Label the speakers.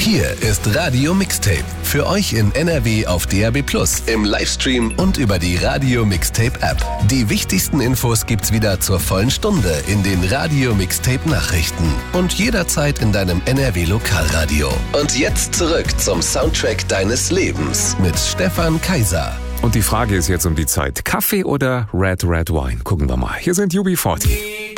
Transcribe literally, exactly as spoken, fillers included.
Speaker 1: Hier ist Radio Mixtape. Für euch in N R W auf D A B plus, im Livestream und über die Radio Mixtape App. Die wichtigsten Infos gibt's wieder zur vollen Stunde in den Radio Mixtape Nachrichten und jederzeit in deinem N R W Lokalradio. Und jetzt zurück zum Soundtrack deines Lebens mit Stefan Kaiser.
Speaker 2: Und die Frage ist jetzt um die Zeit: Kaffee oder Red Red Wine? Gucken wir mal. Hier sind U B vierzig.